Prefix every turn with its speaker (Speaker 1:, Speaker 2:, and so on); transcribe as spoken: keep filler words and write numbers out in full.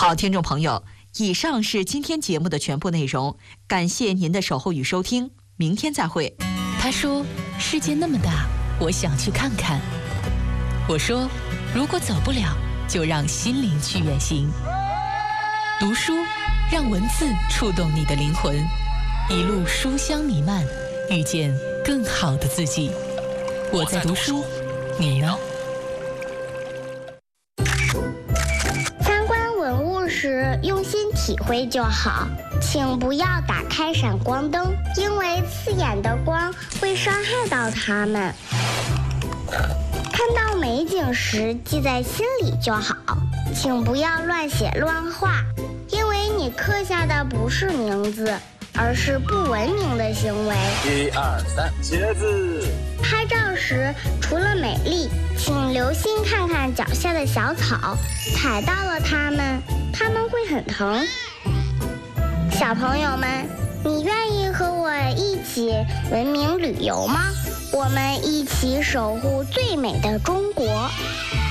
Speaker 1: 好，听众朋友，以上是今天节目的全部内容，感谢您的守候与收听，明天再会。
Speaker 2: 他说：“世界那么大，我想去看看。”我说：“如果走不了，就让心灵去远行。”读书，让文字触动你的灵魂，一路书香弥漫，遇见更好的自己。我在读书，你呢？
Speaker 3: 参观文物时用心体会就好，请不要打开闪光灯，因为刺眼的光会伤害到它们。看到美景时记在心里就好，请不要乱写乱画，因为你刻下的不是名字，而是不文明的行为。
Speaker 4: 一二三，茄子。
Speaker 3: 拍照时除了美丽，请留心看看脚下的小草，踩到了它们，它们会很疼。小朋友们，你愿意和我一起文明旅游吗？我们一起守护最美的中国。